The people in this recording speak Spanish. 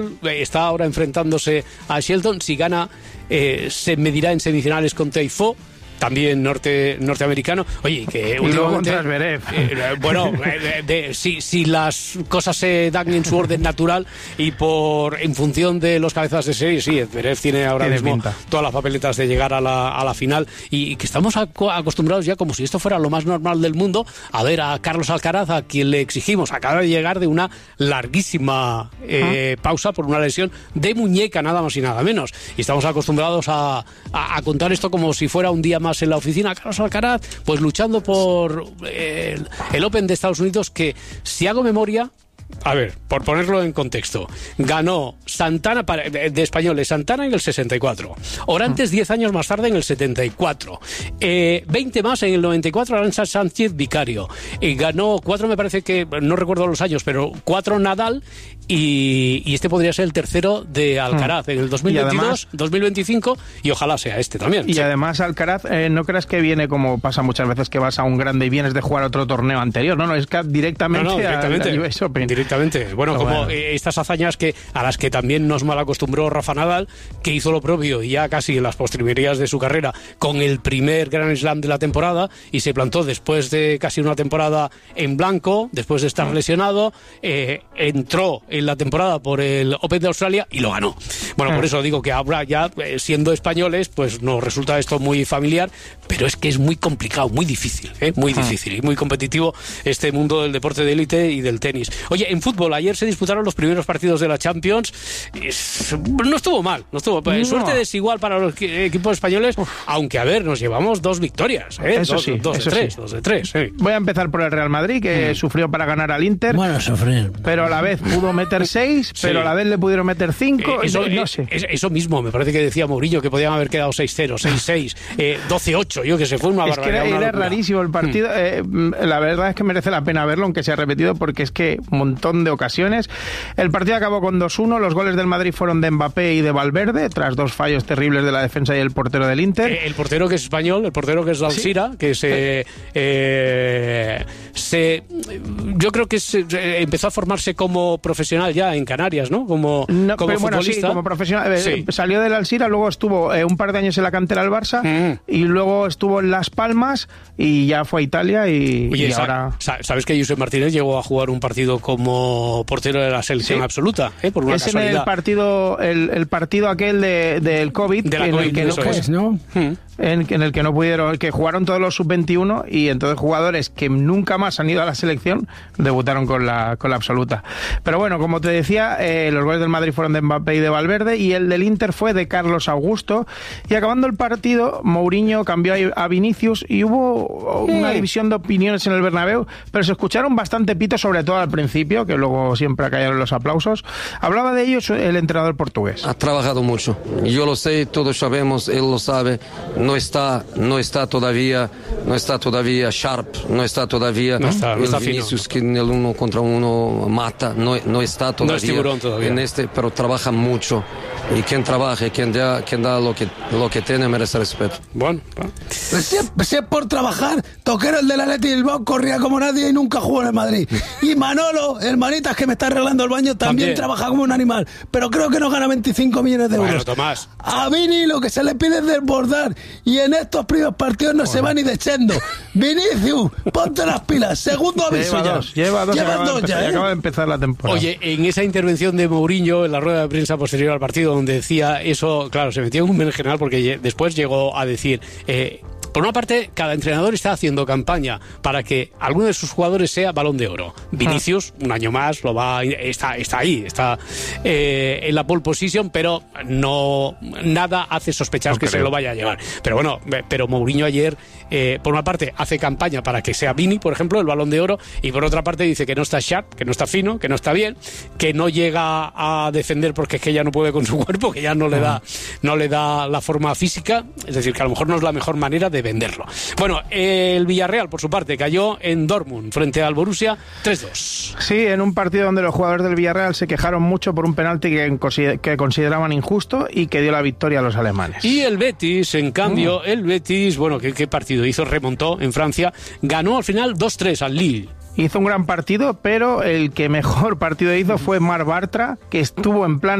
está ahora enfrentándose a Shelton. Si gana, se medirá en semifinales con Taifo, también norteamericano. Oye, que últimamente, si las cosas se dan en su orden natural y en función de los cabezas de serie, sí, Zverev tiene ahora mismo todas las papeletas de llegar a la final, y que estamos acostumbrados ya, como si esto fuera lo más normal del mundo, a ver a Carlos Alcaraz, a quien le exigimos, acaba de llegar de una larguísima pausa por una lesión de muñeca, nada más y nada menos, y estamos acostumbrados a contar esto como si fuera un día más en la oficina. Carlos Alcaraz, pues luchando por el Open de Estados Unidos, que, si hago memoria, a ver, por ponerlo en contexto, ganó Santana, de españoles, Santana en el 64, Orantes 10 años más tarde en el 74, 20 más en el 94, Arantxa Sánchez Vicario, ganó 4, me parece que, no recuerdo los años, pero 4 Nadal, y este podría ser el tercero de Alcaraz en el 2022, además, 2025, y ojalá sea este también. Y además Alcaraz, no creas que viene como pasa muchas veces, que vas a un grande y vienes de jugar otro torneo anterior, no, es que directamente a US Open. Directamente. Bueno, como estas hazañas a las que también nos malacostumbró Rafa Nadal, que hizo lo propio y ya casi en las postrimerías de su carrera con el primer Grand Slam de la temporada, y se plantó después de casi una temporada en blanco, después de estar lesionado, entró en la temporada por el Open de Australia y lo ganó. Bueno, por eso digo que ahora ya, siendo españoles, pues nos resulta esto muy familiar, pero es que es muy complicado, muy difícil, muy difícil y muy competitivo este mundo del deporte de élite y del tenis. Oye, en fútbol, ayer se disputaron los primeros partidos de la Champions. No estuvo mal, suerte desigual para los equipos españoles, aunque, a ver, nos llevamos 2 victorias, dos de tres. Voy a empezar por el Real Madrid, que sufrió para ganar al Inter. Bueno, sufrir. Pero a la vez pudo meter 6, pero a la vez le pudieron meter 5. No sé. Eso mismo, me parece que decía Mourinho, que podían haber quedado 6-0, 6-6, 12-8, yo que sé, fue una barbaridad. Es que era rarísimo el partido. La verdad es que merece la pena verlo, aunque sea repetido, porque es que un montón de ocasiones. El partido acabó con 2-1, los goles del Madrid fueron de Mbappé y de Valverde, tras 2 fallos terribles de la defensa y el portero del Inter. El portero que es español, el portero que es Alcira, que yo creo que empezó a formarse como profesional ya en Canarias, ¿no? Como futbolista. Sí, como profesional. Salió del Alcira, luego estuvo un par de años en la cantera del Barça, y luego estuvo en Las Palmas, y ya fue a Italia, y ahora... ¿Sabes que Josep Martínez llegó a jugar un partido como portero de la selección absoluta? Por una casualidad. El partido aquel del COVID, de la COVID, ¿no? En el que no pudieron, que jugaron todos los sub-21, y entonces jugadores que nunca más han ido a la selección debutaron con la absoluta. Pero bueno, como te decía, los goles del Madrid fueron de Mbappé y de Valverde, y el del Inter fue de Carlos Augusto, y acabando el partido, Mourinho cambió a Vinicius, y hubo una división de opiniones en el Bernabéu, pero se escucharon bastante pitos, sobre todo al principio, que luego siempre cayeron los aplausos. Hablaba de ellos el entrenador portugués. Ha trabajado mucho, yo lo sé, todos sabemos, él lo sabe. No está todavía sharp, no está todavía Vinicius, que en el 1 contra 1 mata, no está todavía. No es tiburón todavía. Pero trabaja mucho, y quien trabaja, quien da lo que tiene, merece respeto. Bueno. Si es por trabajar, Toquero, el del Athletic Bilbao, corría como nadie y nunca jugó en el Madrid. Y Manolo, el manitas que me está arreglando el baño, también trabaja como un animal, pero creo que no gana 25 millones de euros. Bueno, Tomás. A Vini lo que se le pide es desbordar, y en estos primeros partidos no se va ni desechando. Vinicius, ponte las pilas. Segundo aviso ya. Lleva dos ya. Acaba de empezar la temporada. Oye, en esa intervención de Mourinho en la rueda de prensa posterior al partido, donde decía eso, claro, se metió en un berenjenal, porque después llegó a decir... por una parte, cada entrenador está haciendo campaña para que alguno de sus jugadores sea Balón de Oro. Vinicius, un año más, está ahí, está en la pole position, pero nada hace sospechar que se lo vaya a llevar. Pero bueno, Mourinho ayer, por una parte, hace campaña para que sea Vini, por ejemplo, el Balón de Oro, y por otra parte dice que no está sharp, que no está fino, que no está bien, que no llega a defender porque es que ya no puede con su cuerpo, que ya no le da la forma física, es decir, que a lo mejor no es la mejor manera de venderlo. Bueno, el Villarreal, por su parte, cayó en Dortmund frente al Borussia 3-2. Sí, en un partido donde los jugadores del Villarreal se quejaron mucho por un penalti que consideraban injusto y que dio la victoria a los alemanes. Y el Betis, en cambio, bueno, ¿qué partido hizo? Remontó en Francia, ganó al final 2-3 al Lille. hizo un gran partido, pero el que mejor partido hizo fue Marc Bartra, que estuvo en plan